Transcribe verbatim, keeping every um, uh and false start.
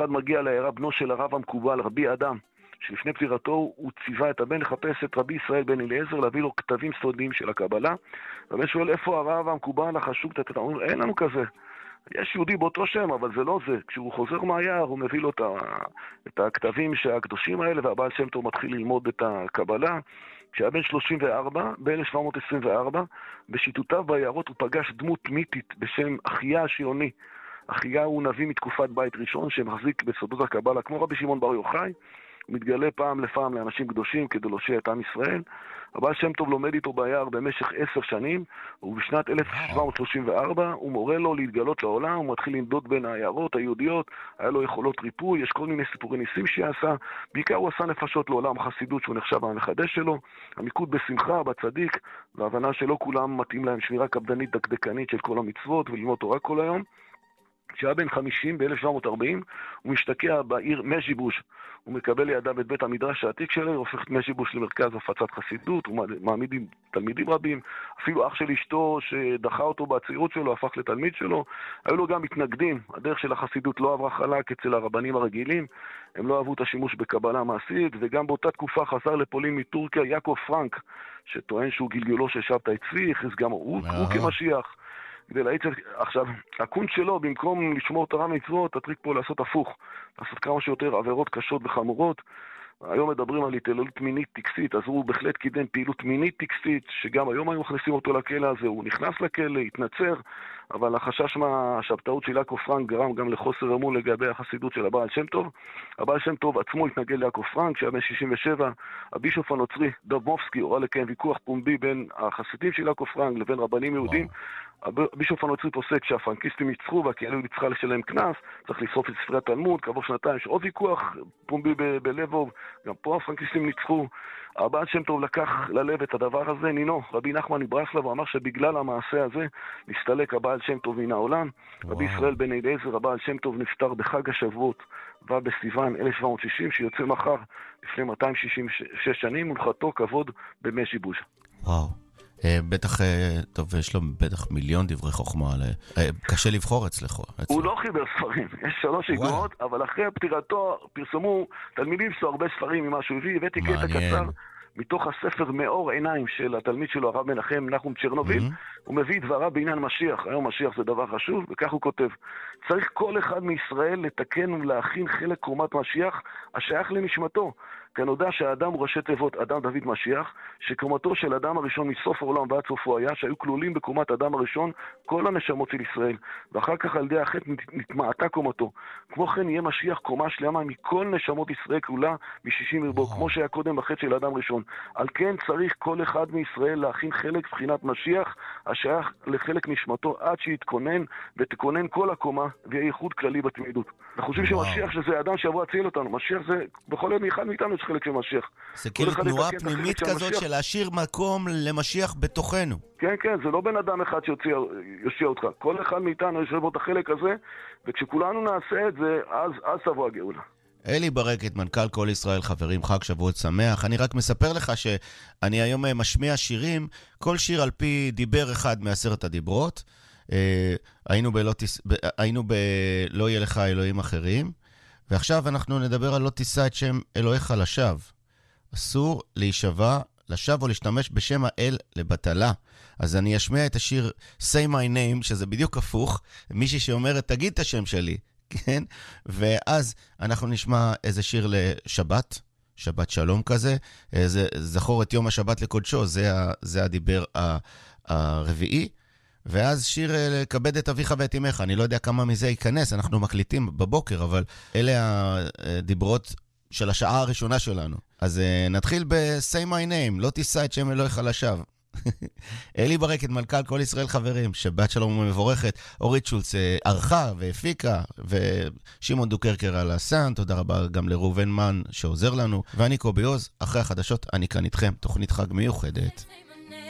אחד מגיע לעיירה בנו של הרב המקובל, רבי אדם, שלפני פטירתו הוא ציווה את הבן לחפש את רבי ישראל בן אליעזר, להביא לו כתבים סודיים של הקבלה. והבן שואל, איפה הרב המקובל החשוב? הוא אומר, אין לנו כזה. יש יהודי באותו שם, אבל זה לא זה. כשהוא חוזר מהיער, הוא מביא לו את, ה... את הכתבים הקדושים האלה, והבעל שם טוב מתחיל ללמוד את הקבלה. כשהיה בן שלושים וארבע, ב-אלף שבע מאות עשרים וארבע, בשיטותיו ביערות הוא פגש דמות מיתית בשם אחיה השיוני. אחיה הוא נביא מתקופת בית ראשון שמחזיק בסודות הקבלה, כמו רבי שמעון בר יוחאי. הוא מתגלה פעם לפעם לאנשים קדושים כדי להושיע את עם ישראל. הבעל שם טוב לומד איתו ביער במשך עשר שנים, ובשנת אלף שבע מאות שלושים וארבע הוא מורה לו להתגלות לעולם, הוא מתחיל לנדוד בין היערות היהודיות, היה לו יכולות ריפוי, יש כל מיני סיפורי ניסים שעשה, בעיקר הוא עשה נפשות לעולם חסידות שהוא נחשב המחדש שלו, המיקוד בשמחה, בצדיק, וההבנה שלא כולם מתאים להם שמירה קפדנית דקדקנית של כל המצוות וללמוד תורה כל היום. כשהיה בן חמישים, ב-אלף שבע מאות ארבעים, הוא משתקע בעיר מז'יבוש. הוא מקבל לידיו את בית המדרש העתיק שלו, הוא הופך את מז'יבוש למרכז הפצת חסידות, הוא מעמיד עם תלמידים רבים, אפילו אח של אשתו שדחה אותו בצעירות שלו, הפך לתלמיד שלו. היו לו גם מתנגדים, הדרך של החסידות לא עברה חלק אצל הרבנים הרגילים, הם לא אהבו את השימוש בקבלה מעשית, וגם באותה תקופה חזר לפולין מטורקיה יעקב פרנק, שטוען שהוא גלגולו של שבתאי צבי, הכריז גם הוא, הוא כמשיח. עכשיו, הקונט שלו, במקום לשמור תורה מצוות, הטריק פה לעשות הפוך, לעשות כמה שיותר עבירות קשות וחמורות. היום מדברים על התעללות מינית טקסית, אז הוא בהחלט קידם פעילות מינית טקסית, שגם היום היו מכניסים אותו לכלא הזה, הוא נכנס לכלא, התנצר, אבל החשש מהשבתאות של יעקב פרנק גרם גם לחוסר אמון לגבי החסידות של הבעל שם טוב. הבעל שם טוב עצמו התנגד ליעקב פרנק, שהיה בן שישים ושבע, הבישוף הנוצרי דובמובסקי הורה לקיים ויכוח פומבי בין החסידים של יעקב פרנק לבין רבנים יהודים. הבישוף הנוצרי פוסק שהפרנקיסטים ייצחו והקהילה צריכה לשלם קנס, צריך לשרוף את ספרי התלמוד, כעבור שנתיים יש עוד ויכוח פומבי בלבוב, גם פה הפרנקיסטים ניצחו. הבעל שם טוב לקח ללב את הדבר הזה, נינו, רבי נחמן מברסלב, אמר שבגלל המעשה הזה נסתלק הבעל שם טוב מן העולם. רבי ישראל בן אליעזר, הבעל שם טוב נפטר בחג השבועות, ובסיוון אלף שבע מאות שישים, שיוצא מחר לפני מאתיים שישים ושש שנים, ולכתו כבוד במז'יבוז'. וואו. בטח, טוב, יש לו בטח מיליון דברי חוכמה, קשה לבחור אצלך. הוא לא חיבר ספרים, יש שלוש איגרות, אבל אחרי פטירתו פרסמו תלמידים שלו הרבה ספרים ממה שהוא הביא, הבאתי קטע קצר מתוך הספר מאור עיניים של התלמיד שלו, הרב מנחם נחום צ'רנוביל, הוא מביא דבריו בעניין משיח, היום משיח זה דבר חשוב, וכך הוא כותב, צריך כל אחד מישראל לתקן ולהכין חלק קרומת משיח השייך לנשמתו, כנודע שהאדם הוא ראשי תיבות אדם דוד משיח, שקומתו של אדם הראשון מסוף העולם ועד סופו היה, שהיו כלולים בקומת אדם הראשון כל הנשמות של ישראל, ואחר כך על ידי החטא נתמעטה קומתו. כמו כן יהיה משיח קומה שלמה מכל נשמות ישראל כלולה משישים רבו, כמו שהיה קודם בחטא של אדם ראשון. על כן צריך כל אחד מישראל להכין חלק בחינת משיח, השייך לחלק נשמתו עד שיתכונן ותכונן כל הקומה, ויהיה ייחוד כללי בתמידות. אנחנו חושבים שמשיח שזה האדם שיבוא להציל אותנו, משיח זה בכל יום אחד מאיתנו יש חלק של משיח. זה כאילו תנועה פנימית כזאת של להשאיר מקום למשיח בתוכנו. כן, כן, זה לא בן אדם אחד שיושיע אותך. כל אחד מאיתנו יש בו את החלק הזה, וכשכולנו נעשה את זה, אז, אז תבוא הגאולה. אלי ברקת, מנכ"ל כל ישראל, חברים, חג שבועות שמח. אני רק מספר לך שאני היום משמיע שירים, כל שיר על פי דיבר אחד מעשרת הדיברות. אה, היינו בלא, תס... ב... היינו בלא יהיה לך אלוהים אחרים, ועכשיו אנחנו נדבר על לא תישא את שם אלוהיך לשווא. אסור להישבע לשווא או להשתמש בשם האל לבטלה. אז אני אשמיע את השיר Say My Name, שזה בדיוק הפוך, מישהי שאומרת תגיד את השם שלי, כן? ואז אנחנו נשמע איזה שיר לשבת, שבת שלום כזה, זה, זכור את יום השבת לקודשו, זה, זה הדיבר הרביעי, ואז שיר לכבד את אביך ואת אמך, אני לא יודע כמה מזה ייכנס, אנחנו מקליטים בבוקר, אבל אלה הדיברות של השעה הראשונה שלנו. אז נתחיל ב-Say My Name, לא תישא את שם אלוהיך לשווא. אלי ברקת, מנכ"ל כל ישראל, חברים, שבת שלום ומבורכת. אורית שולץ ערכה והפיקה, ושמעון דוקרקר על הסאונד. תודה רבה גם לראובן מן שעוזר לנו, ואני קובי עוז. אחרי החדשות אני כאן איתכם, תוכנית חג מיוחדת.